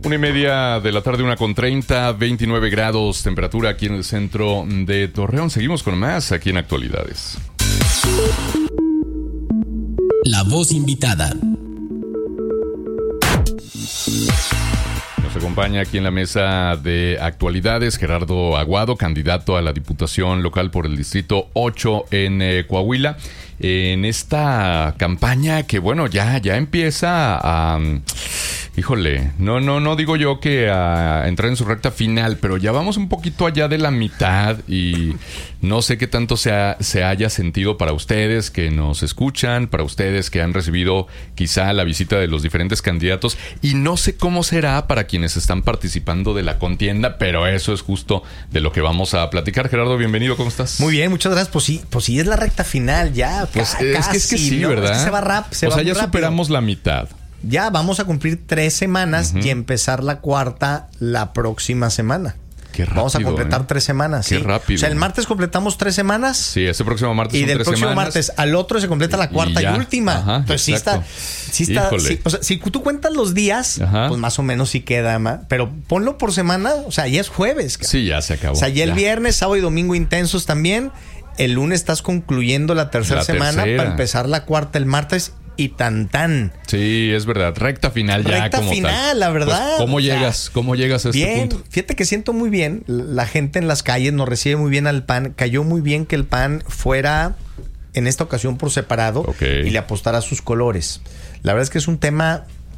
1:30 de la tarde, 1:30, 29 grados temperatura aquí en el centro de Torreón. Seguimos con más aquí en Actualidades. La voz invitada. Nos acompaña aquí en la mesa de Actualidades Gerardo Aguado, candidato a la Diputación Local por el Distrito 8 en Coahuila. En esta campaña que, bueno, ya empieza a... Híjole, no digo yo que a entrar en su recta final, pero ya vamos un poquito allá de la mitad y no sé qué tanto se haya sentido para ustedes que nos escuchan, para ustedes que han recibido quizá la visita de los diferentes candidatos, y no sé cómo será para quienes están participando de la contienda, pero eso es justo de lo que vamos a platicar. Gerardo, bienvenido, ¿cómo estás? Muy bien, muchas gracias. Pues sí es la recta final ya. Pues es que sí, ¿no? ¿Verdad? Es que se va rápido. O sea, ya superamos la mitad. Ya vamos a cumplir 3 semanas y empezar la cuarta la próxima semana. Qué rápido. Vamos a completar 3 semanas. Qué ¿sí? rápido. O sea, el martes completamos 3 semanas. Sí, ese próximo martes. Y del próximo martes al otro se completa la cuarta y última. Ajá, entonces exacto. sí está. Sí, o sea, si tú cuentas los días, pues más o menos sí queda, pero ponlo por semana. O sea, ya es jueves. Cara. Sí, ya se acabó. O sea, ya el viernes, sábado y domingo intensos también. El lunes estás concluyendo la tercera semana para empezar la cuarta el martes. Y tan. Sí, es verdad. Recta final ya. Recta como final, tal. la verdad. Pues, ¿Cómo llegas a este bien, punto? Fíjate que siento muy bien. La gente en las calles nos recibe muy bien al PAN. Cayó muy bien que el PAN fuera en esta ocasión por separado y le apostara a sus colores. La verdad es que es un tema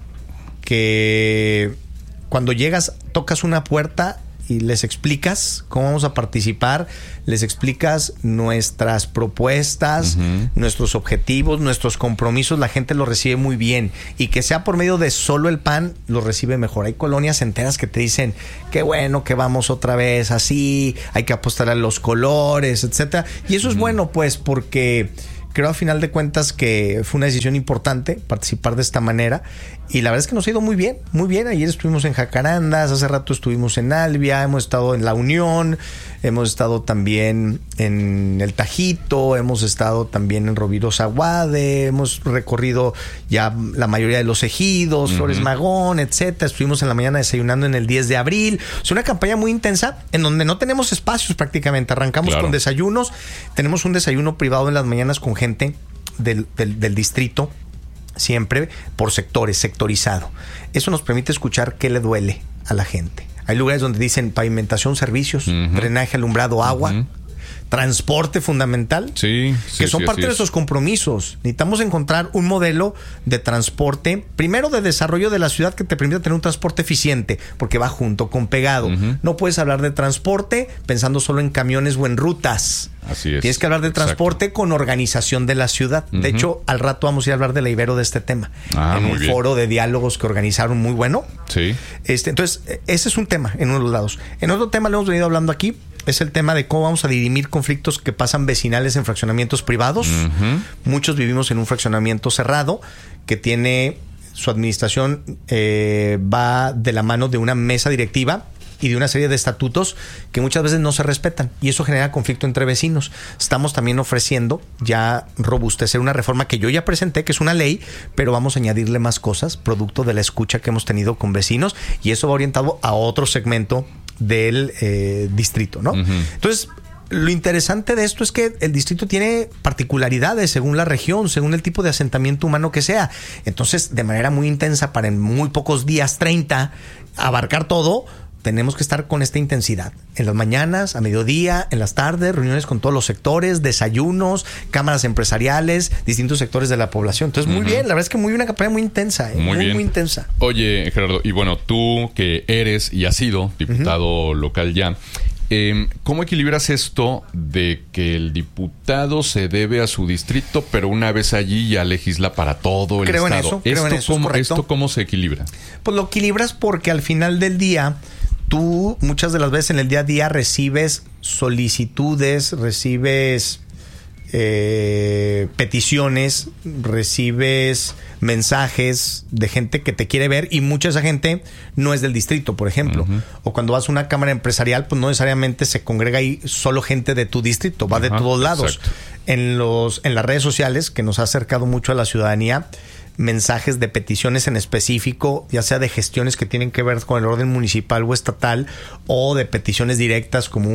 que cuando llegas, tocas una puerta y les explicas cómo vamos a participar, les explicas nuestras propuestas, nuestros objetivos, nuestros compromisos, la gente lo recibe muy bien. Y que sea por medio de solo el PAN, lo recibe mejor. Hay colonias enteras que te dicen, qué bueno que vamos otra vez así, hay que apostar a los colores, etcétera. Y eso es bueno, pues, porque creo a final de cuentas que fue una decisión importante participar de esta manera. Y la verdad es que nos ha ido muy bien, muy bien. Ayer estuvimos en Jacarandas, hace rato estuvimos en Albia, hemos estado en La Unión, hemos estado también en El Tajito, hemos estado también en Rovirosa Aguade, hemos recorrido ya la mayoría de los ejidos, Flores Magón, etcétera. Estuvimos en la mañana desayunando en el 10 de abril. Es una campaña muy intensa en donde no tenemos espacios prácticamente. Arrancamos con desayunos. Tenemos un desayuno privado en las mañanas con gente del distrito, siempre por sectores, sectorizado. Eso nos permite escuchar qué le duele a la gente. Hay lugares donde dicen pavimentación, servicios, drenaje, alumbrado, agua, transporte fundamental, que son parte de nuestros compromisos. Necesitamos encontrar un modelo de transporte, primero de desarrollo de la ciudad, que te permita tener un transporte eficiente, porque va junto con pegado. No puedes hablar de transporte pensando solo en camiones o en rutas. Así es. Tienes que hablar de transporte con organización de la ciudad. De hecho, al rato vamos a ir a hablar de la Ibero de este tema. En un foro de diálogos que organizaron muy bueno. Sí. Entonces, ese es un tema en uno de los lados. En otro tema lo hemos venido hablando aquí. Es el tema de cómo vamos a dirimir conflictos que pasan vecinales en fraccionamientos privados. Muchos vivimos en un fraccionamiento cerrado que tiene su administración, va de la mano de una mesa directiva y de una serie de estatutos que muchas veces no se respetan, y eso genera conflicto entre vecinos. Estamos también ofreciendo ya robustecer una reforma que yo ya presenté, que es una ley, pero vamos a añadirle más cosas, producto de la escucha que hemos tenido con vecinos, y eso va orientado a otro segmento del distrito, ¿no? Entonces, lo interesante de esto es que el distrito tiene particularidades según la región, según el tipo de asentamiento humano que sea. Entonces, de manera muy intensa, para en muy pocos días, 30, abarcar todo, tenemos que estar con esta intensidad. En las mañanas, a mediodía, en las tardes, reuniones con todos los sectores, desayunos, cámaras empresariales, distintos sectores de la población. Entonces, muy bien. La verdad es que una campaña muy intensa. Muy intensa. Oye, Gerardo, y bueno, tú que eres y has sido diputado local ya, ¿cómo equilibras esto de que el diputado se debe a su distrito, pero una vez allí ya legisla para todo el estado? Creo en eso. ¿Esto cómo se equilibra? Pues lo equilibras porque al final del día, tú muchas de las veces en el día a día recibes solicitudes, recibes peticiones, recibes mensajes de gente que te quiere ver, y mucha de esa gente no es del distrito, por ejemplo. O cuando vas a una cámara empresarial, pues no necesariamente se congrega ahí solo gente de tu distrito, va de todos lados. En las redes sociales, que nos ha acercado mucho a la ciudadanía, mensajes de peticiones en específico, ya sea de gestiones que tienen que ver con el orden municipal o estatal, o de peticiones directas como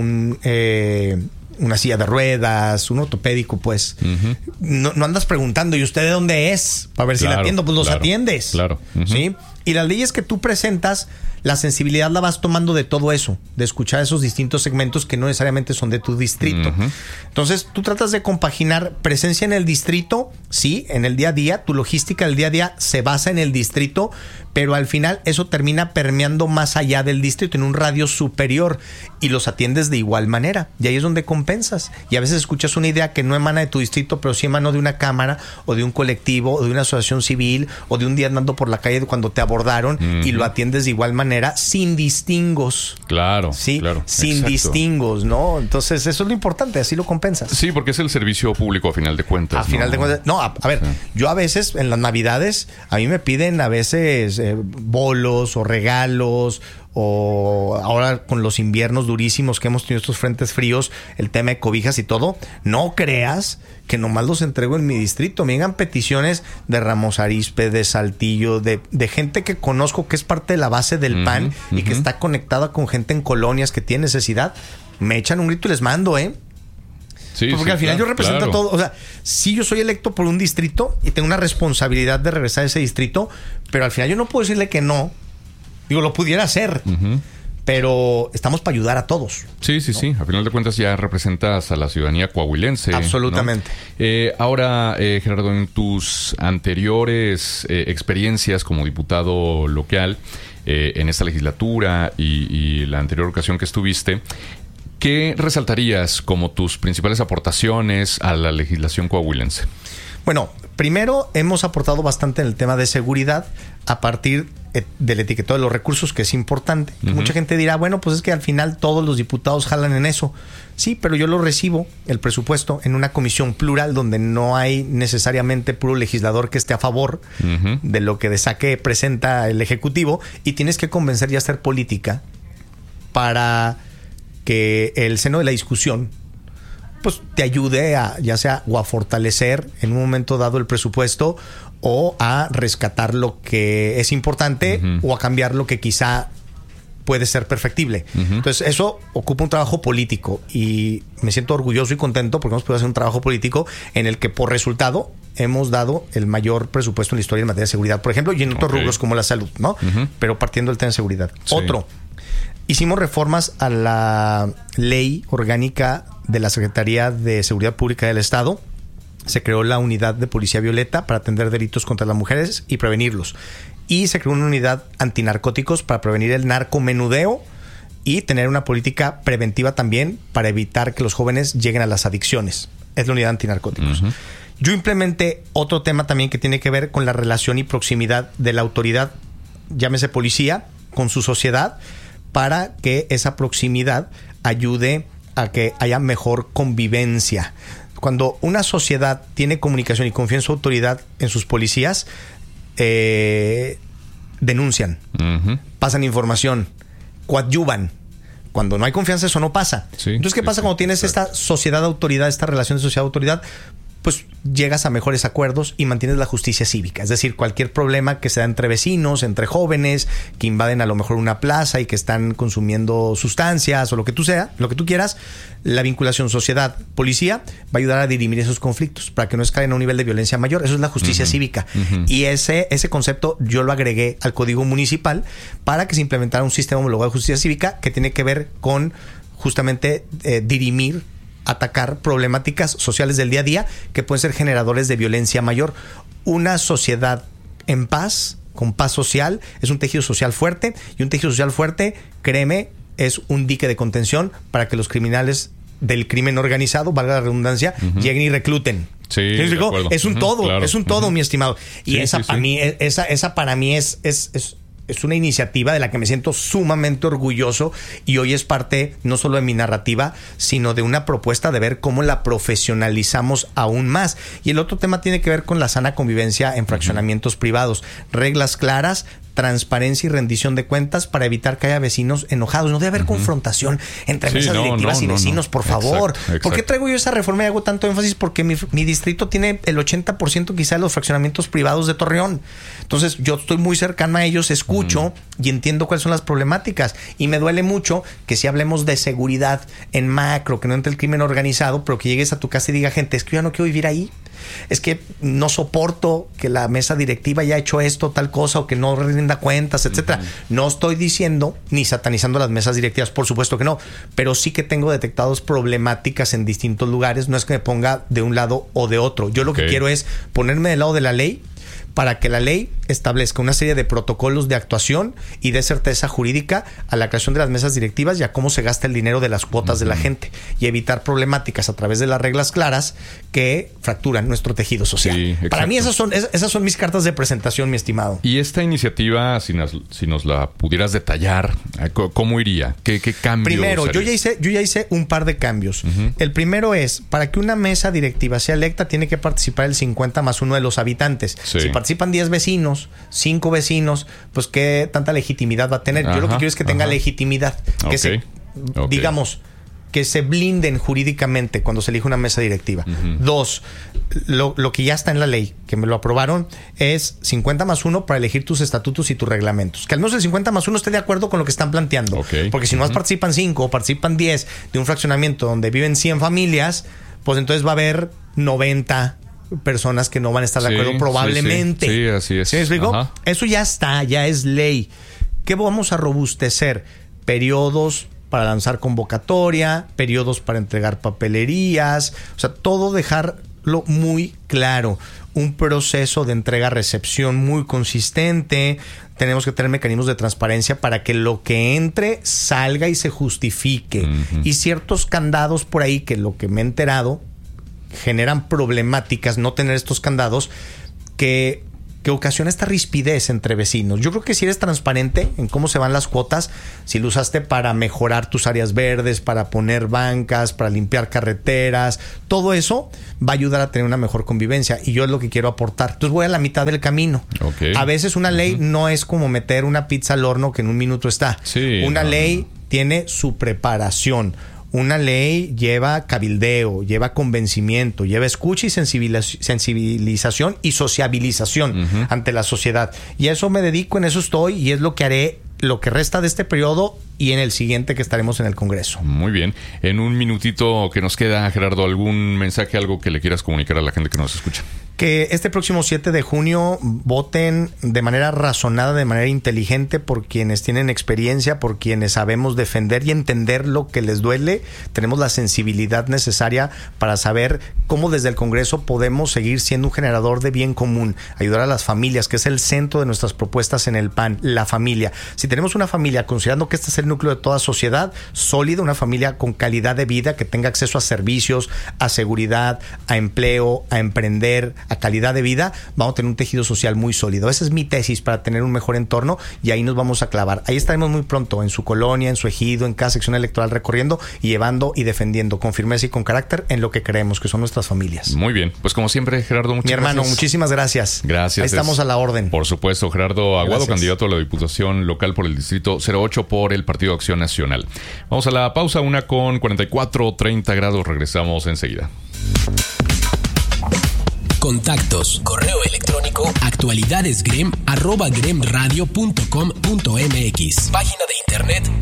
una silla de ruedas, un ortopédico, pues. No andas preguntando, ¿y usted de dónde es? Para ver si la atiendo. Pues los atiendes. Claro. ¿Sí? Y las leyes que tú presentas, la sensibilidad la vas tomando de todo eso, de escuchar esos distintos segmentos que no necesariamente son de tu distrito. Entonces, tú tratas de compaginar presencia en el distrito, sí, en el día a día. Tu logística del día a día se basa en el distrito, pero al final eso termina permeando más allá del distrito, en un radio superior, y los atiendes de igual manera. Y ahí es donde compensas. Y a veces escuchas una idea que no emana de tu distrito, pero sí emana de una cámara, o de un colectivo, o de una asociación civil, o de un día andando por la calle cuando te abordaron, y lo atiendes de igual manera, sin distingos. Claro, sí, claro. Sin Exacto. distingos, ¿no? Entonces, eso es lo importante, así lo compensas. Sí, porque es el servicio público a final de cuentas. A final de cuentas. No, a ver, yo a veces en las Navidades, a mí me piden a veces bolos o regalos, o ahora con los inviernos durísimos que hemos tenido, estos frentes fríos, el tema de cobijas y todo. No creas que nomás los entrego en mi distrito. Me llegan peticiones de Ramos Arizpe, de Saltillo, de gente que conozco, que es parte de la base del PAN y que está conectada con gente en colonias que tiene necesidad. Me echan un grito y les mando, Sí, porque al final yo represento a todo. O sea, sí, yo soy electo por un distrito y tengo una responsabilidad de regresar a ese distrito, pero al final yo no puedo decirle que no. Digo, lo pudiera hacer, pero estamos para ayudar a todos. Sí. A final de cuentas ya representas a la ciudadanía coahuilense. Absolutamente. ¿No? Ahora, Gerardo, en tus anteriores experiencias como diputado local, en esta legislatura y la anterior ocasión que estuviste, ¿qué resaltarías como tus principales aportaciones a la legislación coahuilense? Bueno, primero hemos aportado bastante en el tema de seguridad a partir del etiquetado de los recursos, que es importante. Mucha gente dirá, bueno, pues es que al final todos los diputados jalan en eso. Sí, pero yo lo recibo, el presupuesto, en una comisión plural donde no hay necesariamente puro legislador que esté a favor de lo que de saque presenta el Ejecutivo, y tienes que convencer y hacer política para que el seno de la discusión pues te ayude a, ya sea o a fortalecer en un momento dado el presupuesto, o a rescatar lo que es importante, o a cambiar lo que quizá puede ser perfectible. Entonces eso ocupa un trabajo político, y me siento orgulloso y contento porque hemos podido hacer un trabajo político en el que por resultado hemos dado el mayor presupuesto en la historia en materia de seguridad, por ejemplo, y en otros rubros como la salud, ¿no? Pero partiendo del tema de seguridad. Sí. Otro, hicimos reformas a la ley orgánica de la Secretaría de Seguridad Pública del Estado. Se creó la unidad de policía violeta para atender delitos contra las mujeres y prevenirlos. Y se creó una unidad antinarcóticos para prevenir el narcomenudeo y tener una política preventiva también para evitar que los jóvenes lleguen a las adicciones. Es la unidad antinarcóticos. Yo implementé otro tema también que tiene que ver con la relación y proximidad de la autoridad, llámese policía, con su sociedad, para que esa proximidad ayude a que haya mejor convivencia. Cuando una sociedad tiene comunicación y confía en su autoridad, en sus policías, denuncian, pasan información, coadyuvan. Cuando no hay confianza, eso no pasa. Entonces, ¿qué pasa cuando tienes esta sociedad-autoridad, esta relación de sociedad-autoridad? Pues llegas a mejores acuerdos y mantienes la justicia cívica. Es decir, cualquier problema que se da entre vecinos, entre jóvenes, que invaden a lo mejor una plaza y que están consumiendo sustancias o lo que tú quieras, la vinculación sociedad-policía va a ayudar a dirimir esos conflictos para que no escalen a un nivel de violencia mayor. Eso es la justicia cívica. Y ese concepto yo lo agregué al Código Municipal para que se implementara un sistema homologado de justicia cívica que tiene que ver con justamente dirimir, atacar problemáticas sociales del día a día que pueden ser generadores de violencia mayor. Una sociedad en paz, con paz social, es un tejido social fuerte, y un tejido social fuerte, créeme, es un dique de contención para que los criminales del crimen organizado, valga la redundancia, lleguen y recluten. Sí, es un todo, claro. Es un todo, mi estimado. Y sí, esa para mí es una iniciativa de la que me siento sumamente orgulloso, y hoy es parte no solo de mi narrativa, sino de una propuesta de ver cómo la profesionalizamos aún más. Y el otro tema tiene que ver con la sana convivencia en fraccionamientos privados. Reglas claras transparencia y rendición de cuentas para evitar que haya vecinos enojados. No debe haber confrontación entre mesas directivas y vecinos, por favor. Exacto. ¿Por qué traigo yo esa reforma y hago tanto énfasis? Porque mi distrito tiene el 80% quizá de los fraccionamientos privados de Torreón. Entonces yo estoy muy cercano a ellos, escucho y entiendo cuáles son las problemáticas. Y me duele mucho que si hablemos de seguridad en macro, que no entre el crimen organizado, pero que llegues a tu casa y diga gente, es que yo ya no quiero vivir ahí. Es que no soporto que la mesa directiva haya hecho esto, tal cosa, o que no rinda cuentas, etcétera. No estoy diciendo ni satanizando las mesas directivas, por supuesto que no, pero sí que tengo detectados problemáticas en distintos lugares. No es que me ponga de un lado o de otro. Yo lo que quiero es ponerme del lado de la ley para que la ley establezca una serie de protocolos de actuación y dé certeza jurídica a la creación de las mesas directivas y a cómo se gasta el dinero de las cuotas de la gente, y evitar problemáticas a través de las reglas claras que fracturan nuestro tejido social. Sí, para mí esas son mis cartas de presentación, mi estimado. Y esta iniciativa, si nos la pudieras detallar, ¿cómo iría? ¿Qué cambio? Primero, yo ya hice un par de cambios. El primero es, para que una mesa directiva sea electa, tiene que participar el 50+1 de los habitantes. Sí. Si participan 10 vecinos, 5 vecinos, pues qué tanta legitimidad va a tener. Yo lo que quiero es que tenga legitimidad, que digamos, que se blinden jurídicamente cuando se elige una mesa directiva. Dos, lo que ya está en la ley, que me lo aprobaron, es 50+1 para elegir tus estatutos y tus reglamentos. Que al menos el 50+1 esté de acuerdo con lo que están planteando. Porque si no participan 5 o participan 10 de un fraccionamiento donde viven 100 familias, pues entonces va a haber 90 personas que no van a estar de acuerdo probablemente. Sí, así es. ¿Sí me explico? Eso ya está, ya es ley. ¿Qué vamos a robustecer? Periodos para lanzar convocatoria, periodos para entregar papelerías, o sea, todo dejarlo muy claro. Un proceso de entrega-recepción muy consistente. Tenemos que tener mecanismos de transparencia para que lo que entre salga y se justifique. Y ciertos candados por ahí, que lo que me he enterado, generan problemáticas no tener estos candados, que ocasiona esta rispidez entre vecinos. Yo creo que si eres transparente en cómo se van las cuotas, si lo usaste para mejorar tus áreas verdes, para poner bancas, para limpiar carreteras, todo eso va a ayudar a tener una mejor convivencia, y yo es lo que quiero aportar. Entonces voy a la mitad del camino. A veces una ley no es como meter una pizza al horno que en un minuto está. Una ley tiene su preparación. Una ley lleva cabildeo, lleva convencimiento, lleva escucha y sensibilización y sociabilización ante la sociedad. Y a eso me dedico, en eso estoy, y es lo que haré lo que resta de este periodo y en el siguiente que estaremos en el Congreso. Muy bien. En un minutito que nos queda, Gerardo, ¿algún mensaje, algo que le quieras comunicar a la gente que nos escucha? Que este próximo 7 de junio voten de manera razonada, de manera inteligente, por quienes tienen experiencia, por quienes sabemos defender y entender lo que les duele. Tenemos la sensibilidad necesaria para saber cómo desde el Congreso podemos seguir siendo un generador de bien común, ayudar a las familias, que es el centro de nuestras propuestas en el PAN, la familia. Si tenemos una familia, considerando que este es el núcleo de toda sociedad, sólida, una familia con calidad de vida, que tenga acceso a servicios, a seguridad, a empleo, a emprender, a calidad de vida, vamos a tener un tejido social muy sólido. Esa es mi tesis para tener un mejor entorno, y ahí nos vamos a clavar. Ahí estaremos muy pronto, en su colonia, en su ejido, en cada sección electoral, recorriendo y llevando y defendiendo con firmeza y con carácter en lo que creemos, que son nuestras familias. Muy bien. Pues como siempre, Gerardo, muchas gracias. Mi hermano, muchísimas gracias. Gracias. Ahí estamos a la orden. Por supuesto, Gerardo Aguado, candidato a la Diputación Local por el Distrito 08 por el Partido Acción Nacional. Vamos a la pausa, 1:44, 30 grados. Regresamos enseguida. Contactos, correo electrónico, actualidadesgrem@gremradio.com.mx. Página de internet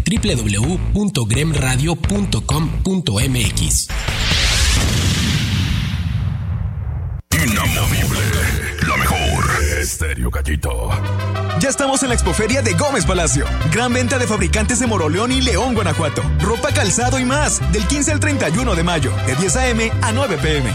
www.gremradio.com.mx. Inamovible, la mejor. Estéreo Gallito. Ya estamos en la Expoferia de Gómez Palacio. Gran venta de fabricantes de Moroleón y León, Guanajuato. Ropa, calzado y más. Del 15 al 31 de mayo. De 10 a.m. a 9 p.m.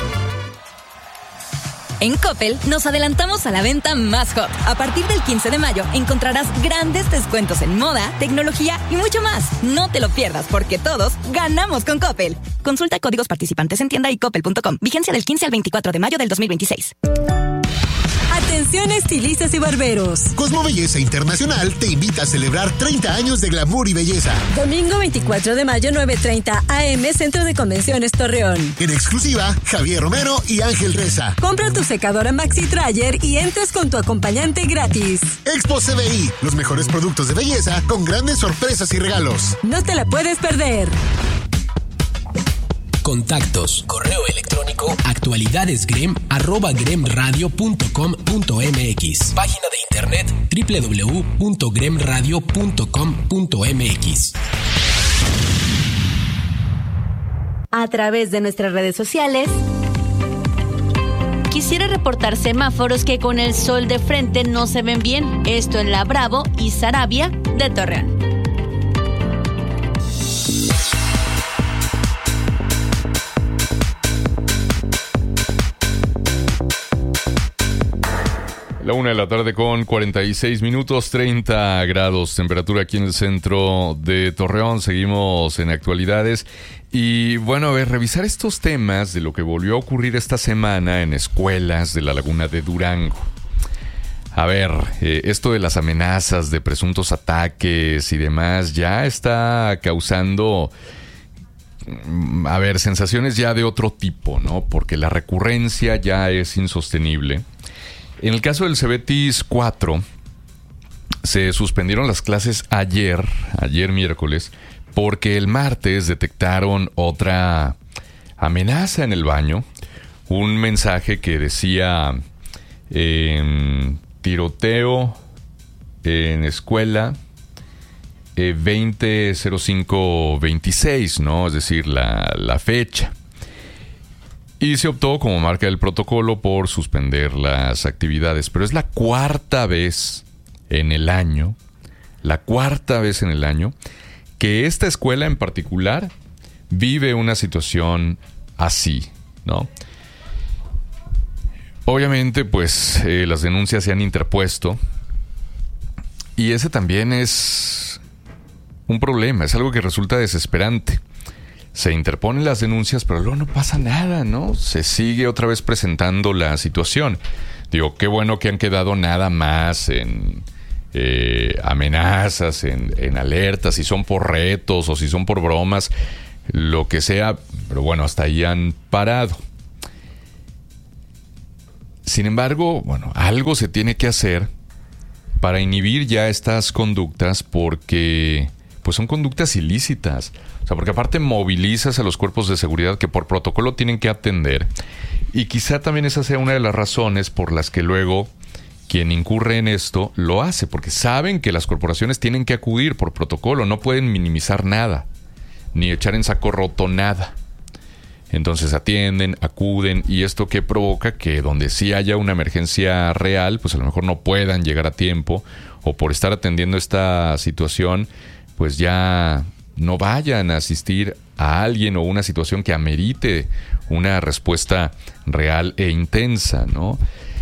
En Coppel nos adelantamos a la venta más hot. A partir del 15 de mayo encontrarás grandes descuentos en moda, tecnología y mucho más. No te lo pierdas, porque todos ganamos con Coppel. Consulta códigos participantes en tienda y coppel.com. Vigencia del 15 al 24 de mayo del 2026. Atención estilistas y barberos. Cosmo Belleza Internacional te invita a celebrar 30 años de glamour y belleza. Domingo 24 de mayo, 9:30 AM, Centro de Convenciones Torreón. En exclusiva, Javier Romero y Ángel Reza. Compra tu secadora Maxi Dryer y entres con tu acompañante gratis. Expo CBI, los mejores productos de belleza con grandes sorpresas y regalos. No te la puedes perder. Contactos, correo electrónico, actualidadesgrem@gremradio.com.mx. Página de internet www.gremradio.com.mx. A través de nuestras redes sociales, quisiera reportar semáforos que con el sol de frente no se ven bien. Esto en La Bravo y Sarabia de Torreón. La 1:00 con 46 minutos, 30 grados temperatura aquí en el centro de Torreón. Seguimos en actualidades. Y bueno, a ver, revisar estos temas de lo que volvió a ocurrir esta semana en escuelas de la Laguna de Durango. A ver, esto de las amenazas, de presuntos ataques y demás, ya está causando, a ver, sensaciones ya de otro tipo, ¿no? Porque la recurrencia ya es insostenible. En el caso del Cebetis 4, se suspendieron las clases ayer miércoles, porque el martes detectaron otra amenaza en el baño. Un mensaje que decía tiroteo en escuela 20/05/26, ¿no? Es decir, la fecha. Y se optó como marca del protocolo por suspender las actividades. Pero es la cuarta vez en el año que esta escuela en particular vive una situación así, ¿no? Obviamente, pues, las denuncias se han interpuesto. Y ese también es un problema, es algo que resulta desesperante. Se interponen las denuncias, pero luego no pasa nada, ¿no? Se sigue otra vez presentando la situación. Digo, qué bueno que han quedado nada más en amenazas, en alertas, si son por retos o si son por bromas, lo que sea, pero bueno, hasta ahí han parado. Sin embargo, bueno, algo se tiene que hacer para inhibir ya estas conductas, porque pues son conductas ilícitas. O sea, porque aparte movilizas a los cuerpos de seguridad que por protocolo tienen que atender. Y quizá también esa sea una de las razones por las que luego quien incurre en esto lo hace, porque saben que las corporaciones tienen que acudir por protocolo, no pueden minimizar nada, ni echar en saco roto nada. Entonces atienden, acuden, y esto que provoca que donde sí haya una emergencia real, pues a lo mejor no puedan llegar a tiempo, o por estar atendiendo esta situación, pues ya no vayan a asistir a alguien o una situación que amerite una respuesta real e intensa, ¿no?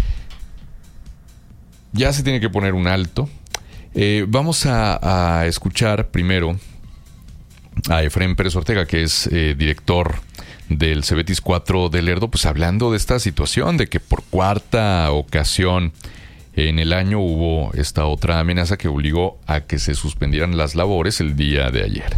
Ya se tiene que poner un alto. Vamos a escuchar primero a Efraín Pérez Ortega, que es director del Cebetis 4 de Lerdo, pues hablando de esta situación, de que por cuarta ocasión en el año hubo esta otra amenaza que obligó a que se suspendieran las labores el día de ayer.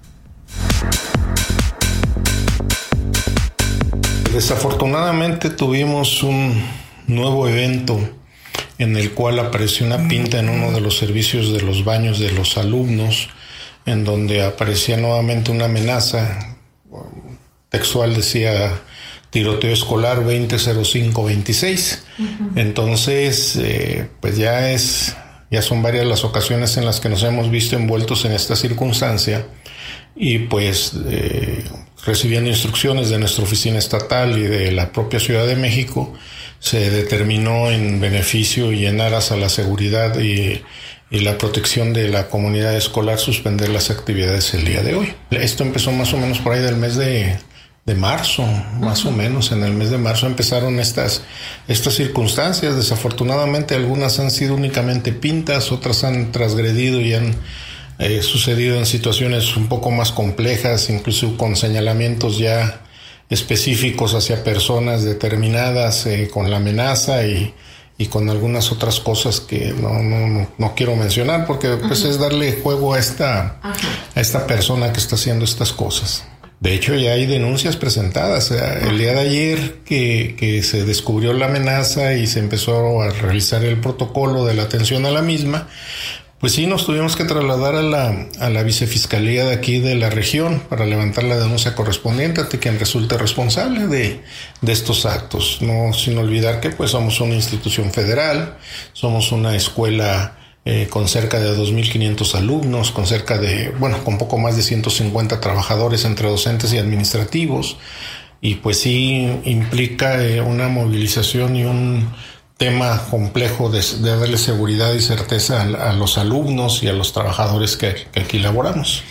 Desafortunadamente tuvimos un nuevo evento en el cual apareció una pinta en uno de los servicios de los baños de los alumnos, en donde aparecía nuevamente una amenaza textual, decía tiroteo escolar 20/05/26. Entonces, pues ya son varias las ocasiones en las que nos hemos visto envueltos en esta circunstancia, y pues recibiendo instrucciones de nuestra oficina estatal y de la propia Ciudad de México, se determinó en beneficio y en aras a la seguridad y la protección de la comunidad escolar suspender las actividades el día de hoy. Esto empezó más o menos por ahí del mes de marzo, más o menos. En el mes de marzo empezaron estas circunstancias. Desafortunadamente algunas han sido únicamente pintas, otras han transgredido y han sucedido en situaciones un poco más complejas, incluso con señalamientos ya específicos hacia personas determinadas con la amenaza y y con algunas otras cosas que no quiero mencionar porque pues es darle juego a esta persona que está haciendo estas cosas. De hecho, ya hay denuncias presentadas. El día de ayer que se descubrió la amenaza y se empezó a realizar el protocolo de la atención a la misma, pues sí, nos tuvimos que trasladar a la vicefiscalía de aquí de la región para levantar la denuncia correspondiente ante quien resulte responsable de estos actos. No sin olvidar que pues somos una institución federal, somos una escuela con cerca de 2.500 alumnos, con con poco más de 150 trabajadores entre docentes y administrativos, y pues sí implica una movilización y un tema complejo de darle seguridad y certeza a los alumnos y a los trabajadores que aquí laboramos.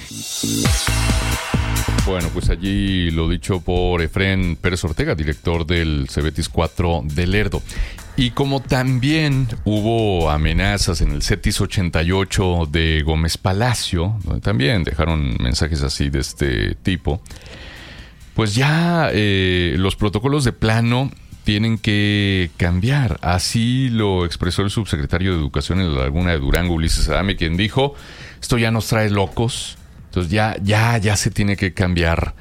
Bueno, pues allí lo dicho por Efrén Pérez Ortega, director del Cebetis 4 de Lerdo. Y como también hubo amenazas en el Cetis 88 de Gómez Palacio, donde también dejaron mensajes así de este tipo, pues ya los protocolos de plano tienen que cambiar. Así lo expresó el subsecretario de Educación en la Laguna de Durango, Ulises Adame, quien dijo, esto ya nos trae locos, entonces ya se tiene que cambiar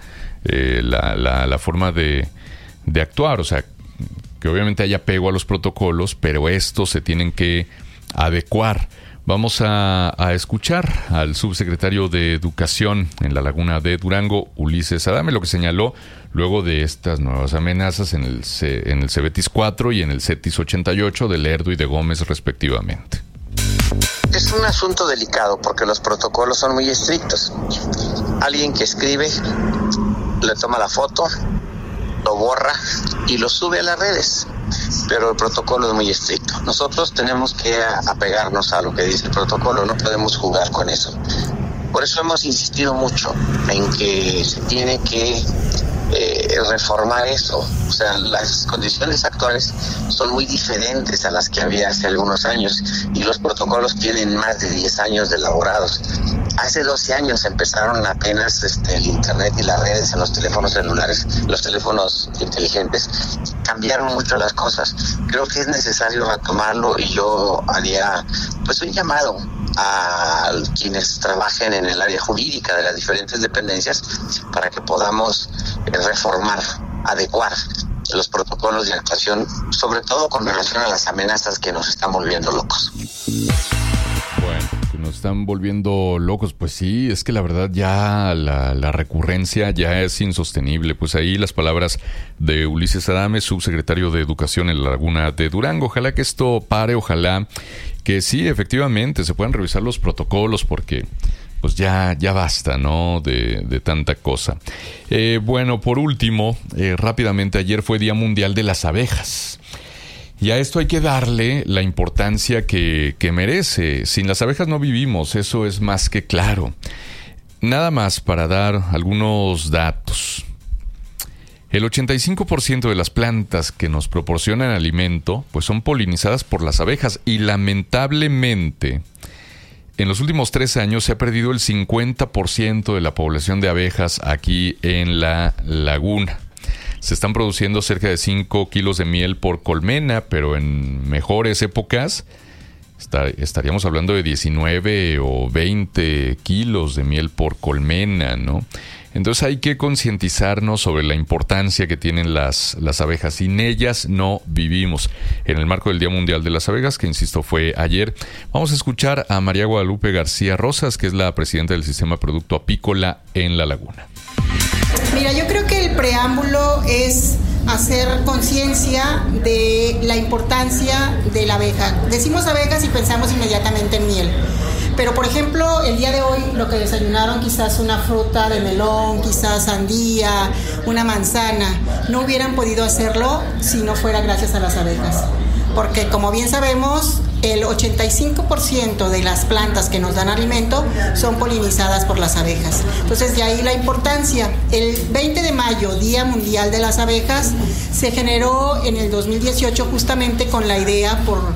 la forma de actuar, o sea, que obviamente haya apego a los protocolos, pero estos se tienen que adecuar. Vamos a escuchar al subsecretario de Educación en la Laguna de Durango, Ulises Adame, lo que señaló luego de estas nuevas amenazas en el Cebetis 4 y en el Cetis 88 de Lerdo y de Gómez respectivamente. Es un asunto delicado porque los protocolos son muy estrictos. Alguien que escribe, le toma la foto, lo borra y lo sube a las redes, pero el protocolo es muy estricto. Nosotros tenemos que apegarnos a lo que dice el protocolo, no podemos jugar con eso. Por eso hemos insistido mucho en que se tiene que reformar eso. O sea, las condiciones actuales son muy diferentes a las que había hace algunos años y los protocolos tienen más de 10 años de elaborados. Hace 12 años empezaron apenas el internet y las redes en los teléfonos celulares, los teléfonos inteligentes. Cambiaron mucho las cosas. Creo que es necesario retomarlo y yo haría pues un llamado a quienes trabajen en el área jurídica de las diferentes dependencias para que podamos reformar, adecuar los protocolos de actuación, sobre todo con relación a las amenazas que nos están volviendo locos. Bueno, que nos están volviendo locos, pues sí, es que la verdad ya la recurrencia ya es insostenible. Pues ahí las palabras de Ulises Adame, subsecretario de Educación en la Laguna de Durango. Ojalá que esto pare, ojalá que sí, efectivamente, se puedan revisar los protocolos porque pues ya basta, ¿no? De tanta cosa. Bueno, por último, rápidamente, ayer fue Día Mundial de las Abejas. Y a esto hay que darle la importancia que merece. Sin las abejas no vivimos, eso es más que claro. Nada más para dar algunos datos. El 85% de las plantas que nos proporcionan alimento, pues son polinizadas por las abejas. Y lamentablemente, en los últimos 3 años se ha perdido el 50% de la población de abejas aquí en la laguna. Se están produciendo cerca de 5 kilos de miel por colmena, pero en mejores épocas estaríamos hablando de 19 o 20 kilos de miel por colmena, ¿no? Entonces hay que concientizarnos sobre la importancia que tienen las abejas. Sin ellas no vivimos. En el marco del Día Mundial de las Abejas, que insisto fue ayer, vamos a escuchar a María Guadalupe García Rosas, que es la presidenta del Sistema Producto Apícola en La Laguna. Mira, yo creo que el preámbulo es hacer conciencia de la importancia de la abeja. Decimos abejas y pensamos inmediatamente en miel. Pero, por ejemplo, el día de hoy lo que desayunaron, quizás una fruta de melón, quizás sandía, una manzana, no hubieran podido hacerlo si no fuera gracias a las abejas. Porque, como bien sabemos, el 85% de las plantas que nos dan alimento son polinizadas por las abejas. Entonces, de ahí la importancia. El 20 de mayo, Día Mundial de las Abejas, se generó en el 2018 justamente con la idea por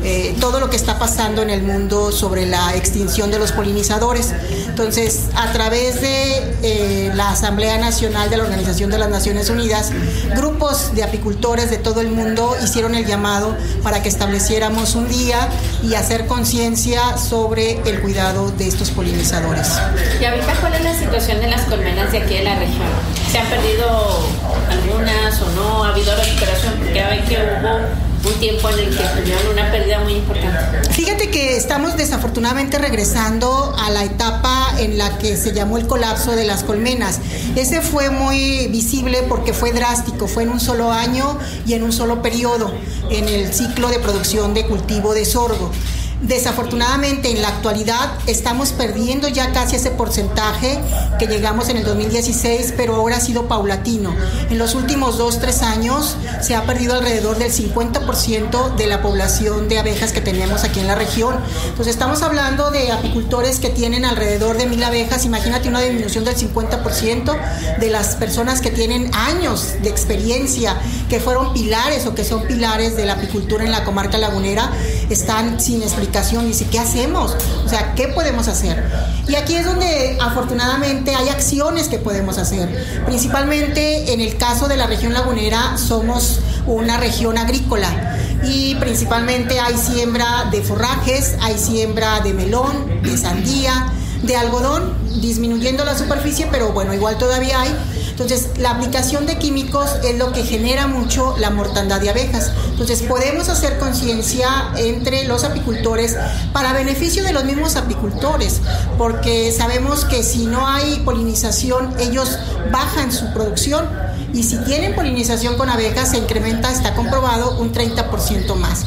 todo lo que está pasando en el mundo sobre la extinción de los polinizadores. Entonces, a través de la Asamblea Nacional de la Organización de las Naciones Unidas, grupos de apicultores de todo el mundo hicieron el llamado para que estableciéramos un día y hacer conciencia sobre el cuidado de estos polinizadores. Y ahorita, ¿cuál es la situación de las colmenas de aquí de la región? ¿Se han perdido algunas o no? ¿Ha habido recuperación? Porque ya ven que hubo un tiempo en el que tuvieron una pérdida muy importante. Fíjate que estamos desafortunadamente regresando a la etapa en la que se llamó el colapso de las colmenas. Ese fue muy visible porque fue drástico, fue en un solo año y en un solo periodo en el ciclo de producción de cultivo de sorgo. Desafortunadamente, en la actualidad estamos perdiendo ya casi ese porcentaje que llegamos en el 2016, pero ahora ha sido paulatino. En los últimos 2-3 años se ha perdido alrededor del 50% de la población de abejas que tenemos aquí en la región. Entonces estamos hablando de apicultores que tienen alrededor de 1,000 abejas. Imagínate una disminución del 50% de las personas que tienen años de experiencia, que fueron pilares o que son pilares de la apicultura en la comarca lagunera, están sin explicación. Dice, ¿qué hacemos? O sea, ¿qué podemos hacer? Y aquí es donde afortunadamente hay acciones que podemos hacer. Principalmente en el caso de la región lagunera, somos una región agrícola y principalmente hay siembra de forrajes, hay siembra de melón, de sandía, de algodón, disminuyendo la superficie, pero bueno, igual todavía hay. Entonces, la aplicación de químicos es lo que genera mucho la mortandad de abejas. Entonces, podemos hacer conciencia entre los apicultores para beneficio de los mismos apicultores, porque sabemos que si no hay polinización, ellos bajan su producción, y si tienen polinización con abejas, se incrementa, está comprobado, un 30% más.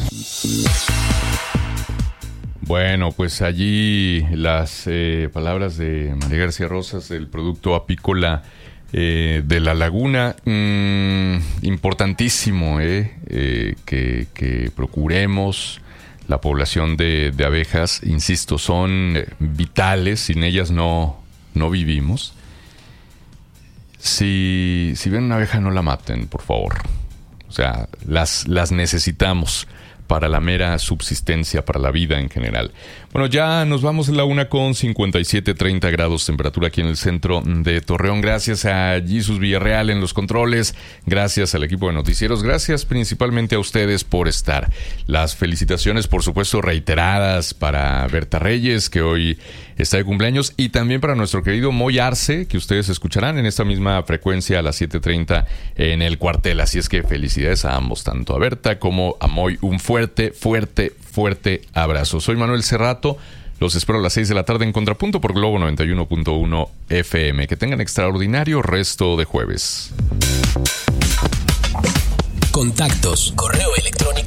Bueno, pues allí las palabras de María García Rosas del producto apícola de la laguna. Importantísimo que procuremos la población de abejas. Insisto, son vitales, sin ellas no vivimos. Si ven una abeja, no la maten, por favor. O sea, las necesitamos para la mera subsistencia, para la vida en general. Bueno, ya nos vamos a la 1:57, 30 grados temperatura aquí en el centro de Torreón. Gracias a Jesus Villarreal en los controles, gracias al equipo de noticieros, gracias principalmente a ustedes por estar. Las felicitaciones, por supuesto, reiteradas para Berta Reyes, que hoy está de cumpleaños, y también para nuestro querido Moy Arce, que ustedes escucharán en esta misma frecuencia a las 7:30 en el cuartel. Así es que felicidades a ambos, tanto a Berta como a Moy. Un fuerte abrazo. Soy Manuel Cerrato. Los espero a las 6 de la tarde en Contrapunto por Globo 91.1 FM. Que tengan extraordinario resto de jueves. Contactos, correo electrónico